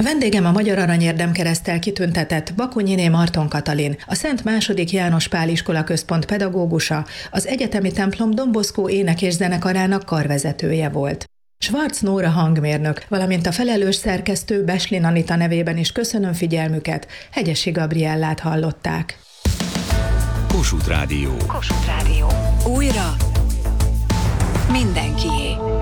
Vendégem a Magyar Aranyérdem-kereszttel kitüntetett Bakonyiné Marton Katalin, a Szent II. János Pál Iskola Központ pedagógusa, az egyetemi templom Don Bosco ének- és zenekarának karvezetője volt. Schwarz Nóra hangmérnök, valamint a felelős szerkesztő Beslin Anita nevében is köszönöm figyelmüket, Hegyesi Gabriellát hallották. Kossuth Rádió. Kossuth Rádió. Újra mindenkié.